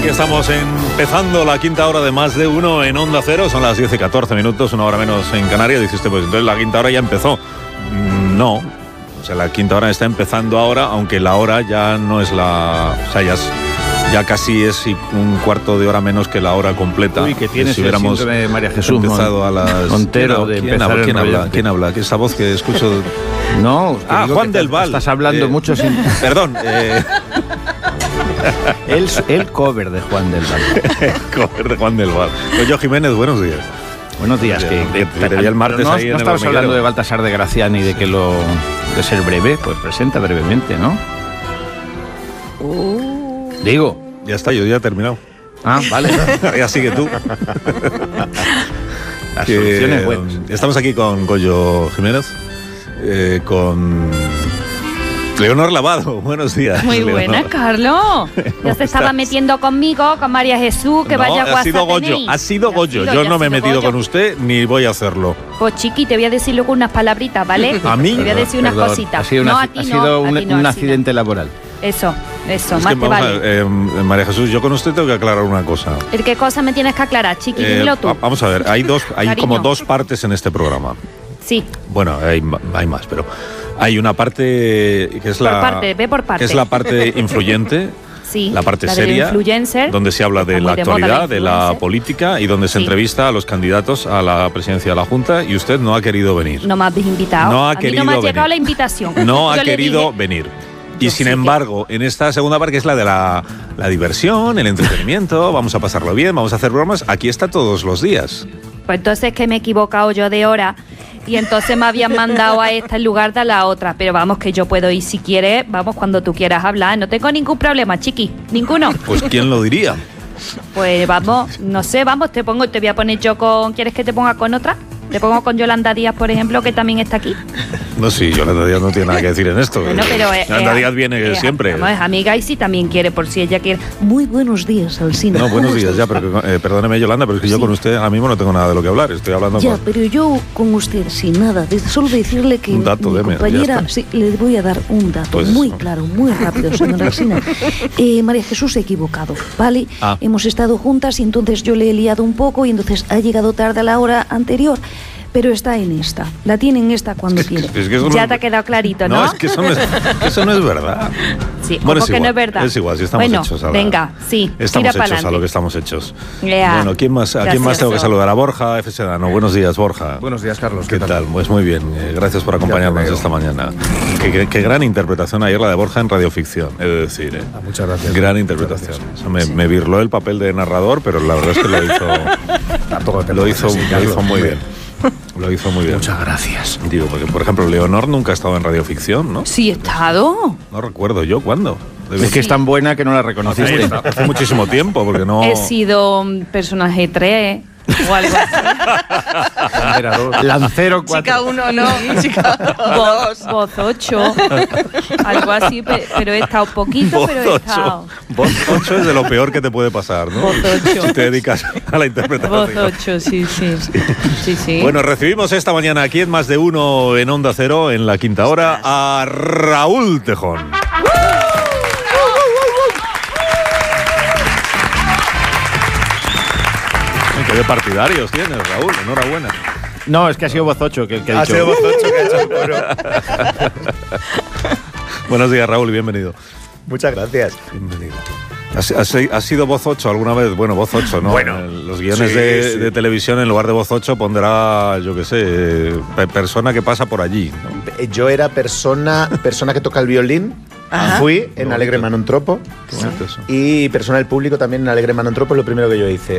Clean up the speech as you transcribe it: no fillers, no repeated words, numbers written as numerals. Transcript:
Aquí estamos empezando la quinta hora de Más de Uno en Onda Cero. Son las 10 y 14 minutos, una hora menos en Canarias. Dice usted, pues entonces la quinta hora ya empezó. No, o sea, la quinta hora está empezando ahora, aunque la hora ya no es la... O sea, ya casi es un cuarto de hora menos que la hora completa. Uy, que tienes si hubiéramos el síndrome de María Jesús empezado a las... Montero de empezar el rollante. ¿Quién habla? ¿Esa voz que escucho? No, Juan del Val. Estás hablando mucho sin... Perdón. El cover de Juan del Val. Cover de Juan del Val. Yo, Jiménez, buenos días. Buenos días. Que te veía el martes ahí en el estabas hormiguero. hablando de Baltasar de Graciani, de que de ser breve, pues presenta brevemente, ¿no? Digo. Ya está, yo ya he terminado. Ah, vale. Ya sigue tú. Las soluciones buenas. Estamos aquí con Goyo Jiménez, con Leonor Lavado. Buenos días. Muy buena, Carlos. Ya se estaba metiendo conmigo, con María Jesús, que vaya WhatsApp. Ha sido Goyo, ha sido Goyo. Yo no me he metido con usted ni voy a hacerlo. Pues chiqui, te voy a decir luego unas palabritas, ¿vale? A mí. Te voy a decir unas cositas. Ha sido un accidente laboral. Eso, Es más que, te vale. María Jesús, yo con usted tengo que aclarar una cosa. ¿Qué cosa me tienes que aclarar, chiqui? Dímelo tú. Vamos a ver, hay Cariño. como dos partes en este programa. Sí. Bueno, hay más, pero hay una parte que es Ve por parte. que es la parte influyente. Sí, la parte la del seria, influencer, donde se habla de está la muy de moda, actualidad, la de la influencer. política y donde se Sí. entrevista a los candidatos a la presidencia de la Junta y usted no ha querido venir. No me has invitado. No ha a mí querido no me ha venir. llegado la invitación. No Yo ha le querido dije, venir. Y yo sin sí que- embargo, en esta segunda parte, que es la de la diversión, el entretenimiento, vamos a pasarlo bien, vamos a hacer bromas, aquí está todos los días. Pues entonces que me he equivocado yo de hora y entonces me habían mandado a esta en lugar de a la otra. Pero vamos, que yo puedo ir si quieres, vamos, cuando tú quieras hablar. No tengo ningún problema, chiqui, ninguno. Pues ¿quién lo diría? Pues vamos, no sé, vamos, te voy a poner yo con... ¿Quieres que te ponga con otra? Te pongo con Yolanda Díaz, por ejemplo, que también está aquí. No, sí, Yolanda Díaz no tiene nada que decir en esto. Bueno, pero Yolanda Díaz viene siempre. Vamos, es amiga y si también quiere, por si ella quiere. Muy buenos días, Alsina. No, buenos días ya, pero perdóneme, Yolanda, pero es que yo con usted ahora mismo no tengo nada de lo que hablar. Estoy hablando Ya, con... pero yo con usted, sin nada, solo decirle que Un dato, mi deme, ya compañera, está. sí, le voy a dar un dato Pues muy eso. claro, muy rápido, señora Alsina. María Jesús se ha equivocado, ¿vale? Ah. Hemos estado juntas y entonces yo le he liado un poco y entonces ha llegado tarde a la hora anterior. Pero está en esta, la tiene en esta cuando quiere. Es que eso Ya no- te ha quedado clarito, ¿no? No, es que eso no es verdad. Sí, Bueno, ¿cómo es que igual, no es verdad? Es igual, si estamos bueno, hechos ahora. venga, sí, Estamos tira hechos pa'lante. a lo que estamos hechos. Ya. Bueno, ¿a quién más tengo que Gracioso. saludar? A Borja F. Sedano. Buenos días, Borja. Buenos días, Carlos. ¿Qué tal? Pues muy bien. Gracias por acompañarnos veo. esta mañana. Qué gran interpretación ayer la de Borja en Radioficción, he de decir. Muchas gracias. Gran interpretación. O sea, me virló el papel de narrador, pero la verdad es que lo hizo muy bien. Lo hizo muy bien. Muchas gracias. Digo, porque por ejemplo, Leonor nunca ha estado en Radioficción, ¿no? Sí, he estado. No recuerdo yo cuándo. Es que es tan buena que no la reconociste. Hace muchísimo tiempo, porque no... He sido un personaje 3 o algo así. Lancero 4. Chica 1 no, chica 2. Voz 8. Algo así, pero he estado poquito, Voz pero he estado. 8. Voz 8 es de lo peor que te puede pasar, ¿no? Voz 8. Si te dedicas a la interpretación. Voz 8, sí. Sí. Bueno, recibimos esta mañana aquí en Más de Uno en Onda Cero, en la quinta hora, a Raúl Tejón. Qué de partidarios tienes, Raúl. Enhorabuena. No, es que ha sido voz 8 que ha Ha dicho. sido voz 8 que ha hecho el coro. Buenos días, Raúl, y bienvenido. Muchas gracias. Bienvenido. ¿Has sido voz 8 alguna vez? Bueno, voz 8, ¿no? Bueno, En los guiones sí, de, sí. de televisión, en lugar de voz 8, pondrá, yo qué sé, persona que pasa por allí, ¿no? Yo era persona que toca el violín. Ajá. Fui en Alegre Manontropo. Qué bonito eso. Y persona del público también en Alegre Manontropo es lo primero que yo hice.